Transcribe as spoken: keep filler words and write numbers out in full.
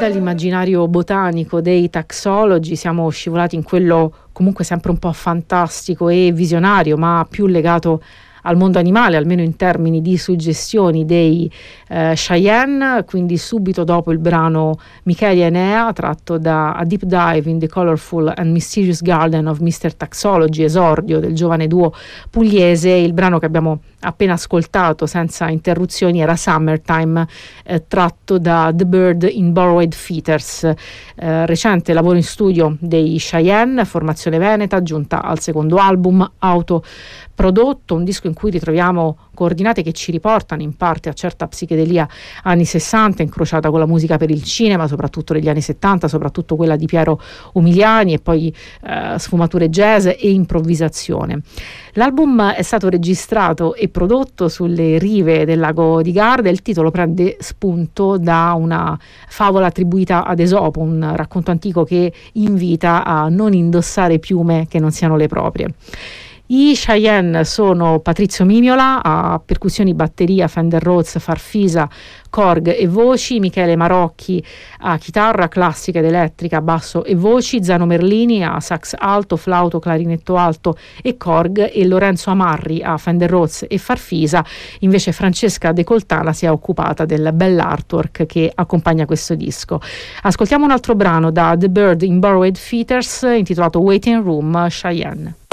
dall'immaginario botanico dei Taxology siamo scivolati in quello comunque sempre un po' fantastico e visionario, ma più legato al mondo animale, almeno in termini di suggestioni dei eh, Cheyenne, quindi subito dopo il brano Michele e Enea, tratto da A Deep Dive in the Colorful and Mysterious Garden of mister Taxology, esordio del giovane duo pugliese. Il brano che abbiamo appena ascoltato senza interruzioni era Summertime, eh, tratto da The Bird in Borrowed Feathers, eh, recente lavoro in studio dei Cheyenne, formazione veneta, giunta al secondo album autoprodotto, un disco in cui ritroviamo coordinate che ci riportano in parte a certa psichedelia anni sessanta, incrociata con la musica per il cinema, soprattutto degli anni settanta, soprattutto quella di Piero Umiliani, e poi eh, sfumature jazz e improvvisazione. L'album è stato registrato e prodotto sulle rive del lago di Garda. Il titolo prende spunto da una favola attribuita ad Esopo, un racconto antico che invita a non indossare piume che non siano le proprie. I Cheyenne sono Patrizio Mimiola a percussioni, batteria, Fender Rhodes, Farfisa, Korg e voci, Michele Marocchi a chitarra classica ed elettrica, basso e voci, Zano Merlini a sax alto, flauto, clarinetto alto e Korg, e Lorenzo Amarri a Fender Rhodes e Farfisa. Invece Francesca De Coltana si è occupata del bell'artwork che accompagna questo disco. Ascoltiamo un altro brano da The Bird in Borrowed Feathers intitolato Waiting Room, Cheyenne.